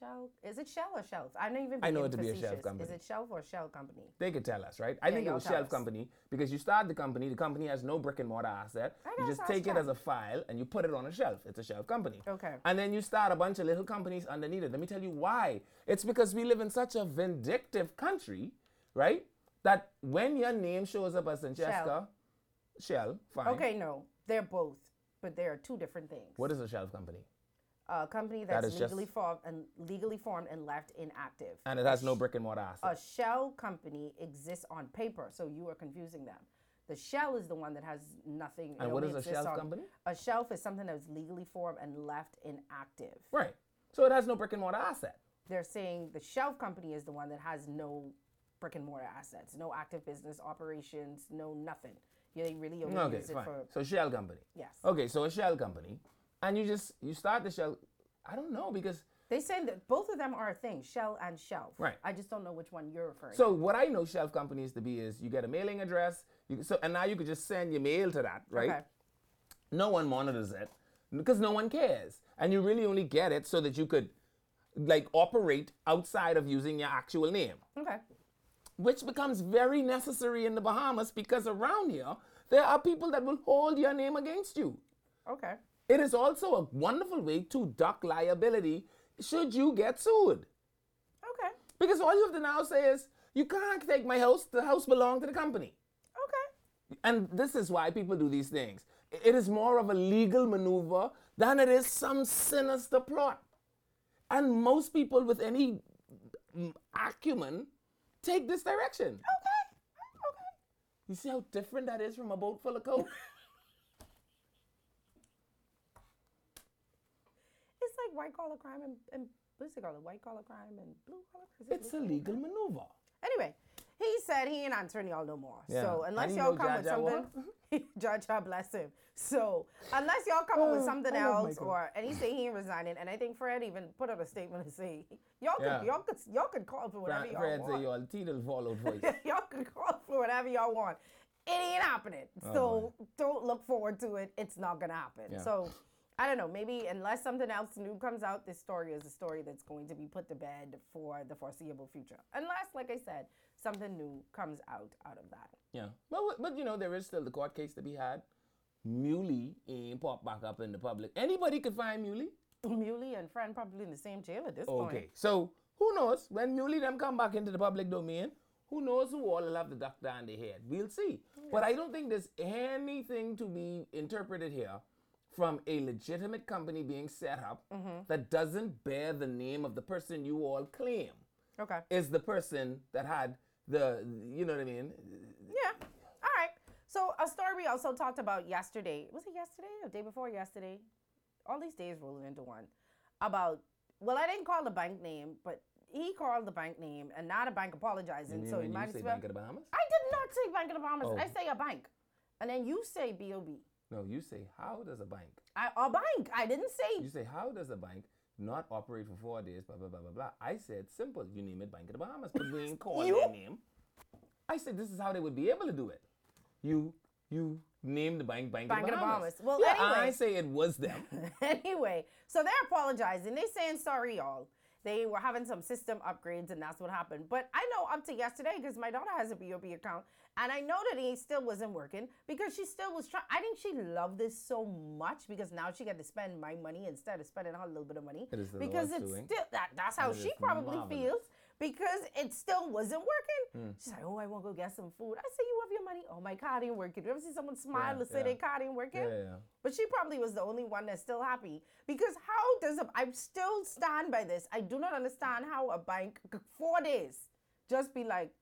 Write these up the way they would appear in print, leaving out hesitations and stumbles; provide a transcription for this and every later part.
Shell? Is it Shell or Shelf? I don't even. I know being it to be a facetious. shelf company. Is it Shelf or Shell company? They could tell us, right? I think it y'all was tell Shelf us. Company because you start the company has no brick and mortar asset. You guess just take that's it as a file and you put it on a shelf. It's a shelf company. Okay. And then you start a bunch of little companies underneath it. Let me tell you why. It's because we live in such a vindictive country, right? That when your name shows up as Francesca, Shell, fine. Okay, no, they're both, but they are two different things. What is a shelf company? A company That that's is just- legally formed and left inactive. And it has no brick and mortar A asset. shell company exists on paper, so you are confusing them. The shell is the one that has nothing. And it what only is a exists shelf on- company? A shelf is something that was legally formed and left inactive. Right. So it has no brick and mortar asset. They're saying the shelf company is the one that has no brick and mortar assets, no active business operations, no nothing. They really only Okay, use it fine. for So shell company. yes. Okay, so a shell company. And you start the shell. I don't know because They say that both of them are a thing, shell and shelf. Right. I just don't know which one you're referring to. so what I know shelf companies to be is you get a mailing address, and now you could just send your mail to that, right? Okay. No one monitors it because no one cares. And you really only get it so that you could like operate outside of using your actual name, Okay. which becomes very necessary in the Bahamas because around here there are people that will hold your name against you. Okay. It is also a wonderful way to duck liability should you get sued. Okay. Because all you have to now say is, you can't take my house, the house belongs to the company. Okay. And this is why people do these things. It is more of a legal maneuver than it is some sinister plot. And most people with any acumen take this direction. Okay. You see how different that is from a boat full of coke? It's like white collar crime and what's it called? White collar crime and blue collar crime. It's a legal maneuver. Anyway, he said he ain't answering y'all no more. Yeah. So unless And you y'all know come with Jaja something, Judge, God bless him. So unless y'all come up with something I love else, Michael. and he say he ain't resigning, and I think Fred even put out a statement and say y'all Yeah. could call for whatever y'all Fred want. say your teeth fall out voice. Y'all can call for whatever y'all want. It ain't happening. So don't look forward to it. It's not gonna happen. Yeah. So I don't know. Maybe unless something else new comes out, this story is a story that's going to be put to bed for the foreseeable future. Unless, like I said, something new comes out of that. Yeah, but you know there is still the court case to be had. Muley ain't popped back up in the public. Anybody could find Muley. Muley and Fran probably in the same jail at this Okay, point. so who knows when Muley them come back into the public domain? Who knows who all will have the duck down their head? We'll see. But I don't think there's anything to be interpreted here from a legitimate company being set up that doesn't bear the name of the person you all claim Okay. is the person that had the, you know what I mean? Yeah. All right. So a story we also talked about yesterday. Was it yesterday or the day before yesterday? All these days rolling into one. About, well, I didn't call the bank name, but he called the bank name and now the bank apologizing. So when he you might say as well. Bank of the Bahamas? I did not say Bank of the Bahamas. Oh. I say a bank. And then you say B.O.B. No, you say, how does a bank? A bank. I didn't say. You say, how does a bank not operate for 4 days, blah, blah, blah, blah, blah. I said, simple. You name it Bank of the Bahamas, but we ain't call their name. I said, this is how they would be able to do it. You name the bank Bank of the Bahamas. Well, yeah, anyway. I say it was them. Anyway, so they're apologizing. They're saying sorry, y'all. They were having some system upgrades, and that's what happened. But I know up to yesterday, because my daughter has a B.O.B. account, and I know that he still wasn't working because she still was trying. I think she loved this so much because now she got to spend my money instead of spending her little bit of money. It is the because Lord's it's doing. still that's how And it she is probably marvelous. feels because it still wasn't working. She's like, oh, I want to go get some food. I say, you have your money. Oh, my card ain't working. You ever see someone smile Yeah, and say yeah. their card ain't working? Yeah. But she probably was the only one that's still happy. Because how does I still stand by this. I do not understand how a bank, 4 days, just be like,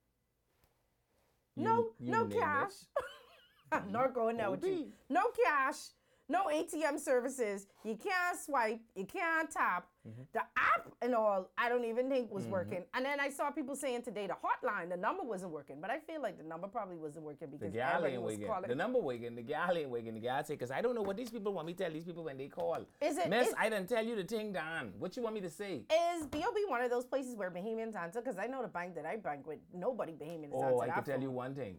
no You name cash. it. I'm not going there with you. OD. No cash, no ATM services. You can't swipe, you can't tap. The app and all, I don't even think was working. And then I saw people saying today the hotline, the number wasn't working. But I feel like the number probably wasn't working The because gal everybody ain't was wigging. calling. The number wigging. The gal ain't wigging. The gal say, because I don't know what these people want me to tell these people when they call. Is it- Miss, is- I didn't tell you the thing, Don. What you want me to say? Is B.O.B. one of those places where Bahamians answer? Because I know the bank that I bank with, nobody Bahamian is Oh, answer I that can tell phone. you one thing.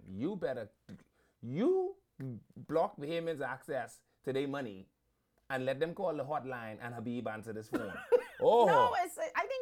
You block Bahamians access to their money and let them call the hotline and Habib answer this phone. Oh, No, it's I think